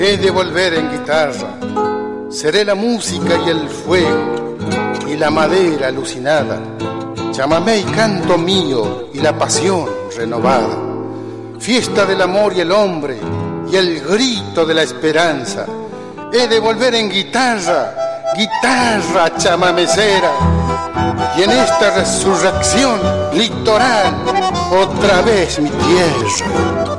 He de volver en guitarra, seré la música y el fuego, y la madera alucinada, chamamé y canto mío, y la pasión renovada, fiesta del amor y el hombre, y el grito de la esperanza. He de volver en guitarra, guitarra chamamecera, y en esta resurrección litoral, otra vez mi tierra.